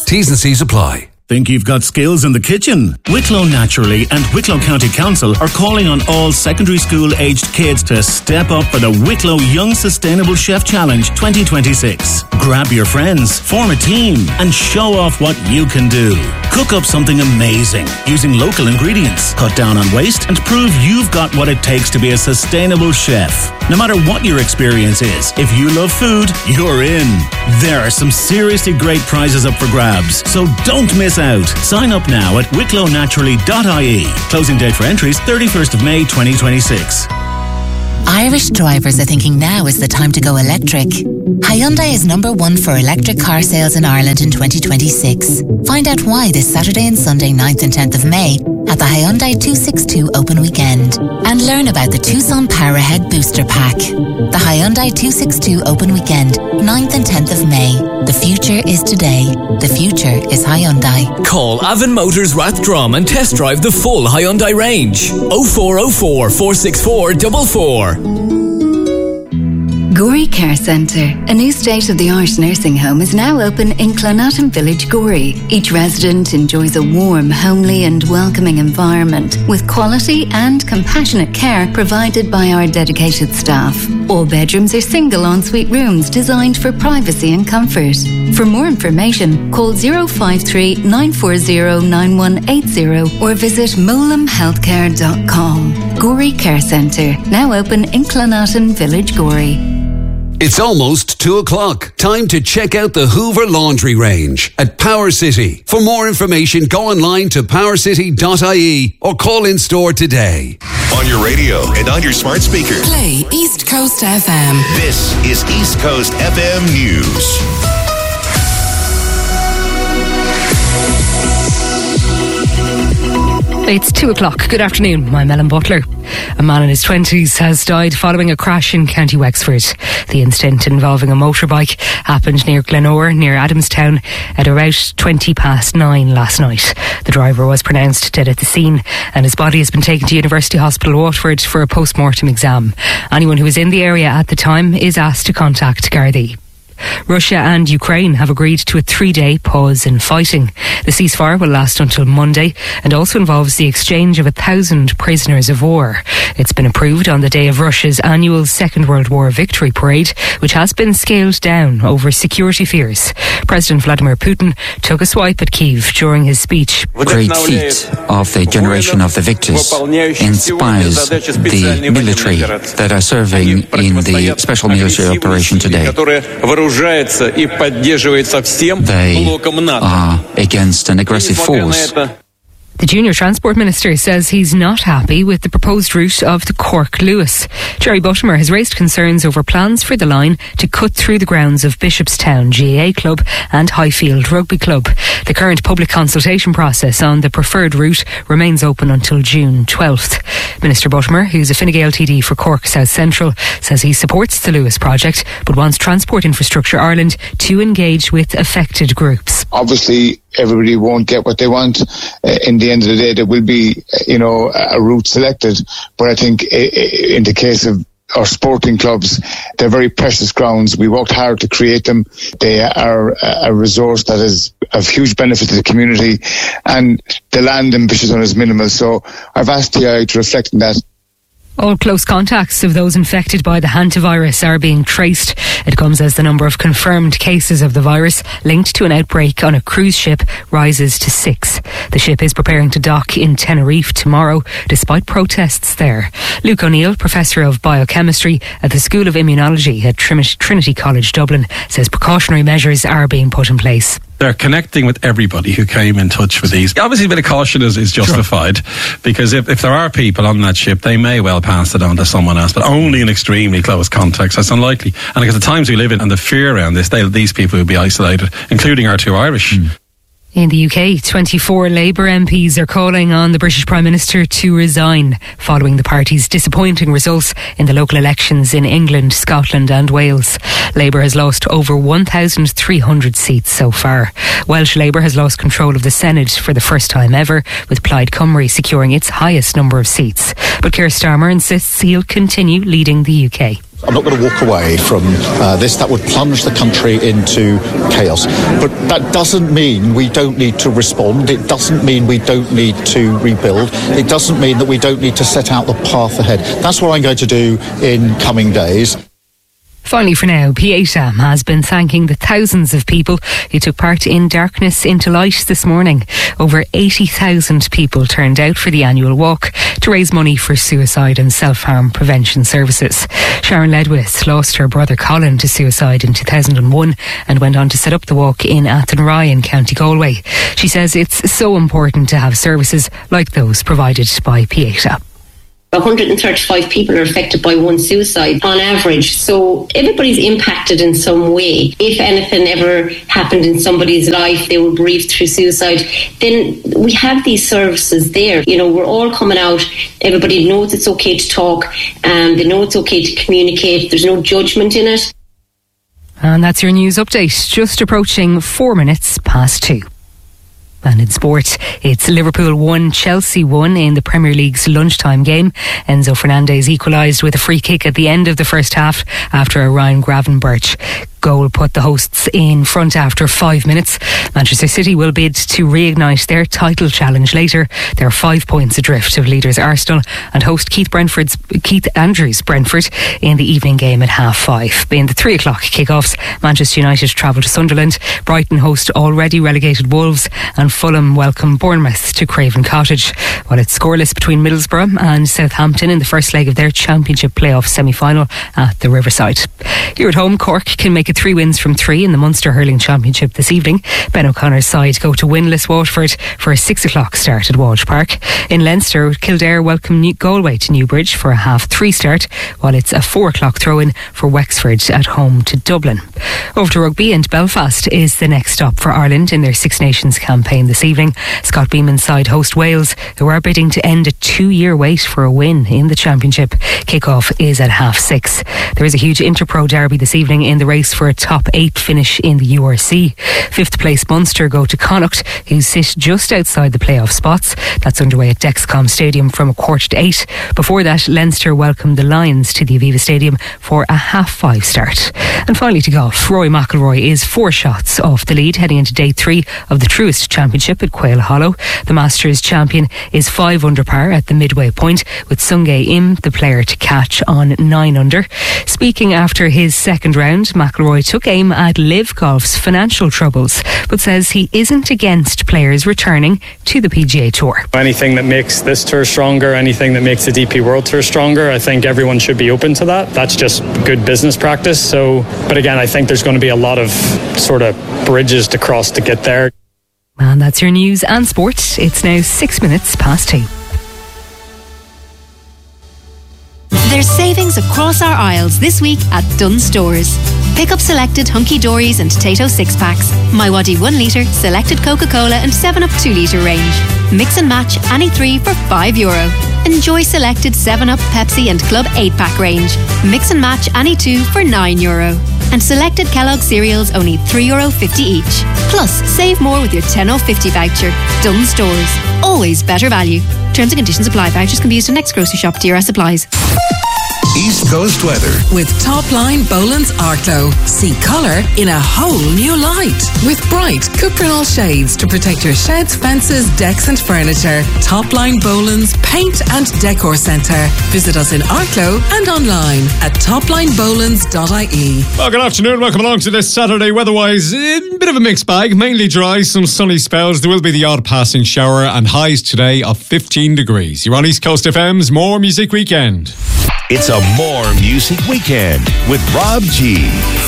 T's and C's apply. Think you've got skills in the kitchen? Wicklow Naturally and Wicklow County Council are calling on all secondary school aged kids to step up for the Wicklow Young Sustainable Chef Challenge 2026. Grab your friends, form a team and show off what you can do. Cook up something amazing using local ingredients, cut down on waste and prove you've got what it takes to be a sustainable chef. No matter what your experience is, if you love food, you're in. There are some seriously great prizes up for grabs, so don't miss out. Sign up now at wicklownaturally.ie. Closing date for entries 31st of May 2026. Irish drivers are thinking now is the time to go electric. Hyundai is #1 for electric car sales in Ireland in 2026. Find out why this Saturday and Sunday 9th and 10th of May at the Hyundai 262 Open Weekend. And learn about the Tucson Powerhead Booster Pack. The Hyundai 262 Open Weekend, 9th and 10th of May. The future is today. The future is Hyundai. Call Avon Motors Rathdrum and test drive the full Hyundai range. 0404 464 44. Gorey Care Centre, a new state-of-the-art nursing home, is now open in Clonatton Village, Gorey. Each resident enjoys a warm, homely and welcoming environment with quality and compassionate care provided by our dedicated staff. All bedrooms are single ensuite rooms designed for privacy and comfort. For more information, call 053 940 9180 or visit molamhealthcare.com. Gorey Care Centre, now open in Clonatton Village, Gorey. It's almost 2 o'clock. Time to check out the Hoover Laundry range at Power City. For more information, go online to powercity.ie or call in store today. On your radio and on your smart speaker. Play East Coast FM. This is East Coast FM News. It's 2 o'clock. Good afternoon. I'm Ellen Butler. A man in his 20s has died following a crash in County Wexford. The incident involving a motorbike happened near Glenore, near Adamstown, at about 9:20 last night. The driver was pronounced dead at the scene and his body has been taken to University Hospital Waterford for a post-mortem exam. Anyone who was in the area at the time is asked to contact Gardaí. Russia and Ukraine have agreed to a 3-day pause in fighting. The ceasefire will last until Monday and also involves the exchange of 1,000 prisoners of war. It's been approved on the day of Russia's annual Second World War victory parade, which has been scaled down over security fears. President Vladimir Putin took a swipe at Kyiv during his speech. Great feat of the generation of the victors inspires the military that are serving in the special military operation today. They are against an aggressive force. The Junior Transport Minister says he's not happy with the proposed route of the Cork-Lewis. Jerry Buttimer has raised concerns over plans for the line to cut through the grounds of Bishopstown GAA Club and Highfield Rugby Club. The current public consultation process on the preferred route remains open until June 12th. Minister Buttimer, who's a Fine Gael TD for Cork South Central, says he supports the Lewis project but wants Transport Infrastructure Ireland to engage with affected groups. Obviously, everybody won't get what they want. In the end of the day, there will be, a route selected. But I think in the case of our sporting clubs, they're very precious grounds. We worked hard to create them. They are a resource that is of huge benefit to the community, and the land in Bishopstown is minimal. So I've asked TI to reflect on that. All close contacts of those infected by the hantavirus are being traced. It comes as the number of confirmed cases of the virus linked to an outbreak on a cruise ship rises to 6. The ship is preparing to dock in Tenerife tomorrow, despite protests there. Luke O'Neill, Professor of Biochemistry at the School of Immunology at Trinity College Dublin, says precautionary measures are being put in place. They're connecting with everybody who came in touch with these. Obviously, a bit of caution is justified, because if there are people on that ship, they may well pass it on to someone else, but only in extremely close context. That's unlikely. And because the times we live in and the fear around this, these people will be isolated, including our 2 Irish. In the UK, 24 Labour MPs are calling on the British Prime Minister to resign following the party's disappointing results in the local elections in England, Scotland and Wales. Labour has lost over 1,300 seats so far. Welsh Labour has lost control of the Senate for the first time ever, with Plaid Cymru securing its highest number of seats. But Keir Starmer insists he'll continue leading the UK. I'm not going to walk away from this. That would plunge the country into chaos. But that doesn't mean we don't need to respond. It doesn't mean we don't need to rebuild. It doesn't mean that we don't need to set out the path ahead. That's what I'm going to do in coming days. Finally for now, Pieta has been thanking the thousands of people who took part in Darkness into Light this morning. Over 80,000 people turned out for the annual walk to raise money for suicide and self-harm prevention services. Sharon Ledwith lost her brother Colin to suicide in 2001 and went on to set up the walk in Athenry in County Galway. She says it's so important to have services like those provided by Pieta. 135 people are affected by one suicide on average, so everybody's impacted in some way. If anything ever happened in somebody's life, they were bereaved through suicide, then we have these services there. You know, we're all coming out, everybody knows it's okay to talk, they know it's okay to communicate, there's no judgment in it. And that's your news update, just approaching 4 minutes past 2. And in sport, it's Liverpool 1, Chelsea 1 in the Premier League's lunchtime game. Enzo Fernandez equalised with a free kick at the end of the first half after a Ryan Gravenberch goal put the hosts in front after 5 minutes. Manchester City will bid to reignite their title challenge later. They're 5 points adrift of leaders Arsenal and host Keith Andrews Brentford in the evening game at 5:30. In the 3 o'clock kickoffs, Manchester United travel to Sunderland, Brighton host already relegated Wolves, and Fulham welcome Bournemouth to Craven Cottage. While it's scoreless between Middlesbrough and Southampton in the first leg of their Championship playoff semi-final at the Riverside. Here at home, Cork can make it 3 wins from 3 in the Munster Hurling Championship this evening. Ben O'Connor's side go to winless Waterford for a 6 o'clock start at Walsh Park. In Leinster, Kildare welcome Galway to Newbridge for a 3:30 start, while it's a 4 o'clock throw-in for Wexford at home to Dublin. Over to rugby, and Belfast is the next stop for Ireland in their Six Nations campaign this evening. Scott Beeman's side host Wales, who are bidding to end a 2-year wait for a win in the Championship. Kick-off is at 6:30. There is a huge Interpro derby this evening in the race for a top 8 finish in the URC. 5th place Munster go to Connacht, who sit just outside the playoff spots. That's underway at Dexcom Stadium from 8:15. Before that, Leinster welcome the Lions to the Aviva Stadium for a 5:30 start. And finally to golf, Rory McIlroy is 4 shots off the lead heading into day 3 of the Truist Championship at Quail Hollow. The Masters champion is 5 under par at the midway point, with Sungjae Im the player to catch on 9 under. Speaking after his second round, McIlroy took aim at Liv Golf's financial troubles, but says he isn't against players returning to the PGA Tour. Anything that makes this tour stronger, anything that makes the DP World Tour stronger, I think everyone should be open to that. That's just good business practice. So, but again, I think there's going to be a lot of sort of bridges to cross to get there. And that's your news and sport. It's now 6 minutes past 2. There's savings across our aisles this week at Dunnes Stores. Pick up selected Hunky Dories and Tato 6-packs, My Waddy 1 litre, selected Coca-Cola and 7-Up 2 litre range. Mix and match any 3 for €5. Enjoy selected 7-Up, Pepsi and Club 8-pack range. Mix and match any 2 for €9. And selected Kellogg cereals only €3.50 each. Plus, save more with your 10.50 voucher. Dunnes Stores. Always better value. Terms and conditions apply. Vouchers can be used in next grocery shop. DRS supplies. East Coast weather. With Topline Boland's Arklow. See colour in a whole new light. With bright Cuprinol shades to protect your sheds, fences, decks and furniture. Topline Boland's Paint and Decor Centre. Visit us in Arklow and online at toplinebolans.ie. Well, good afternoon. Welcome along to this Saturday. Weather-wise, a bit of a mixed bag. Mainly dry, some sunny spells. There will be the odd passing shower and highs today of 15 degrees. You're on East Coast FM's More Music Weekend. It's a More Music Weekend with Rob G.